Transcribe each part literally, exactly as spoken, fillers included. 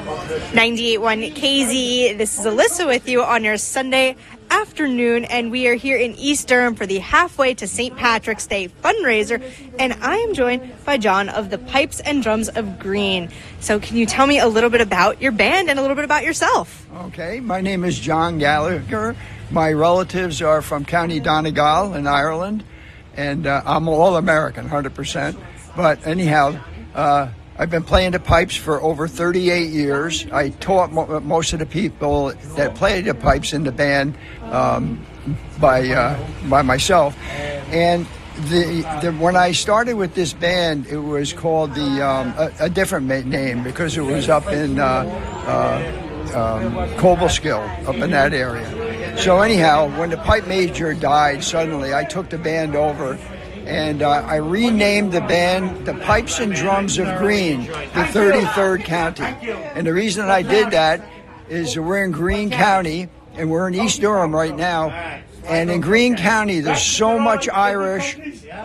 ninety-eight point one K Z E. This is Alyssa with you on your Sunday afternoon, and we are here in East Durham for the Halfway to Saint Patrick's Day fundraiser, and I am joined by John of the Pipes and Drums of Green. So can you tell me a little bit about your band and a little bit about yourself? Okay, my name is John Gallagher. My relatives are from County Donegal in Ireland, and uh, I'm all American, one hundred percent. But anyhow, uh, I've been playing the pipes for over thirty-eight years. I taught mo- most of the people that play the pipes in the band um, by uh, by myself. And the, the when I started with this band, it was called the um, a, a different ma- name because it was up in uh, uh, um, Cobleskill, up in that area. So anyhow, when the pipe major died suddenly, I took the band over. And uh, I renamed the band the Pipes and Drums of Green, the thirty-third County. And the reason I did that is we're in Greene County, and we're in East Durham right now. And in Greene County, there's so much Irish.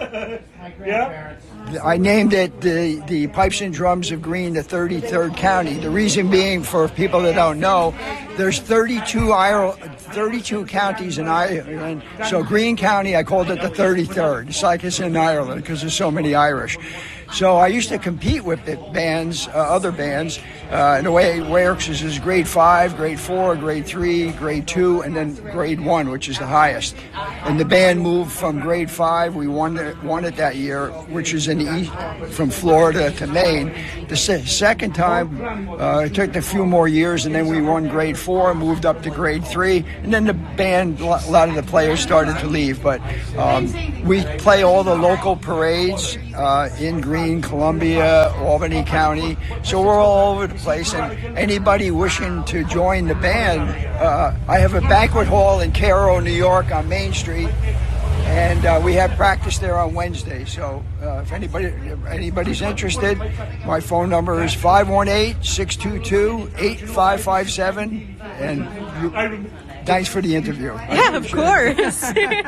I named it the, the Pipes and Drums of Green, the thirty-third County. The reason being, for people that don't know, there's thirty-two, Ireland, thirty-two counties in Ireland. So Greene County, I called it the thirty-third. It's like it's in Ireland because there's so many Irish. So I used to compete with the bands, uh, other bands. Uh, and the way it works is, is grade five, grade four, grade three, grade two, and then grade one, which is the highest. And the band moved from grade five. We won it, won it that year, which is in the east, from Florida to Maine. The se- second time, uh, it took a few more years, and then we won grade four, moved up to grade three, and then the band, a lot of the players started to leave. But um, we play all the local parades uh, in Greene, Columbia, Albany County. So we're all over the place, and anybody wishing to join the band, uh, I have a banquet hall in Cairo, New York on Main Street, and uh, we have practice there on Wednesday. So uh, if anybody if anybody's interested, my phone number is five one eight, six two two, eight five five seven, and you, thanks for the interview. Yeah, of course.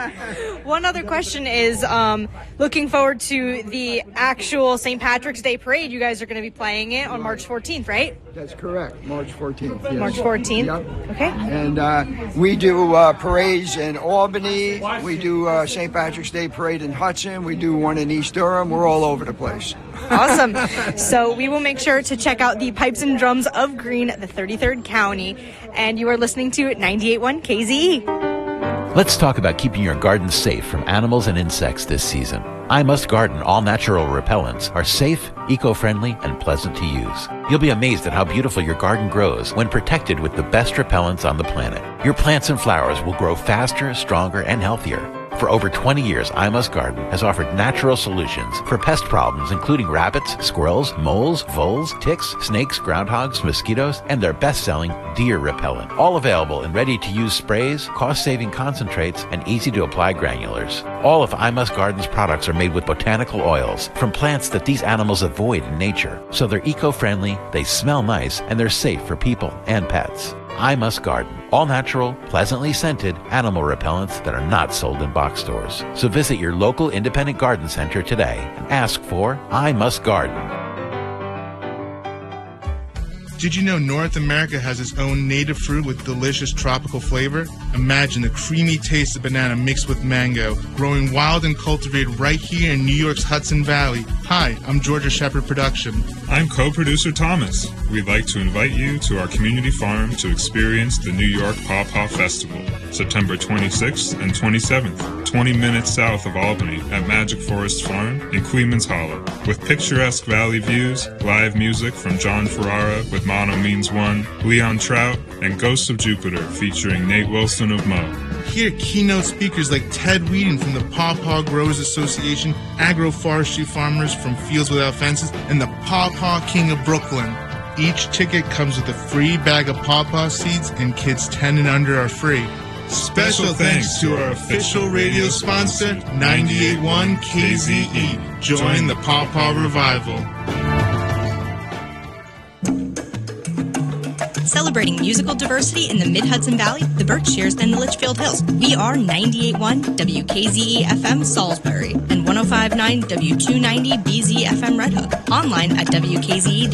One other question is, um, looking forward to the actual Saint Patrick's Day parade. You guys are going to be playing it on March fourteenth, right? That's correct, March fourteenth. Yes. March fourteenth? Yep. Okay. And uh, we do uh, parades in Albany. We do uh, Saint Patrick's Day parade in Hudson. We do one in East Durham. We're all over the place. Awesome. So we will make sure to check out the Pipes and Drums of Green, the thirty-third County. And you are listening to ninety-eight point one K Z E. Let's talk about keeping your garden safe from animals and insects this season. I Must Garden all-natural repellents are safe, eco-friendly, and pleasant to use. You'll be amazed at how beautiful your garden grows when protected with the best repellents on the planet. Your plants and flowers will grow faster, stronger, and healthier. For over twenty years, I Must Garden has offered natural solutions for pest problems including rabbits, squirrels, moles, voles, ticks, snakes, groundhogs, mosquitoes, and their best-selling deer repellent. All available in ready-to-use sprays, cost-saving concentrates, and easy-to-apply granulars. All of I Must Garden's products are made with botanical oils from plants that these animals avoid in nature. So they're eco-friendly, they smell nice, and they're safe for people and pets. I Must Garden. All natural, pleasantly scented animal repellents that are not sold in box stores. So visit your local independent garden center today and ask for I Must Garden. Did you know North America has its own native fruit with delicious tropical flavor? Imagine the creamy taste of banana mixed with mango, growing wild and cultivated right here in New York's Hudson Valley. Hi, I'm Georgia Shepherd Production. I'm co-producer Thomas. We'd like to invite you to our community farm to experience the New York Paw Paw Festival, September twenty-sixth and twenty-seventh, twenty minutes south of Albany at Magic Forest Farm in Queens Hollow. With picturesque valley views, live music from John Ferrara with Mono Means One, Leon Trout, and Ghosts of Jupiter featuring Nate Wilson of Mo. Hear keynote speakers like Ted Whedon from the Paw Paw Growers Association, agroforestry farmers from Fields Without Fences, and the Paw Paw King of Brooklyn. Each ticket comes with a free bag of Paw Paw seeds, and kids ten and under are free. Special thanks to our official radio sponsor, ninety-eight point one K Z E. Join the Paw Paw Revival. Celebrating musical diversity in the Mid-Hudson Valley, the Berkshires, and the Litchfield Hills. We are ninety-eight point one W K Z E F M Salisbury and one oh five point nine W two ninety B Z F M Red Hook. Online at W K Z E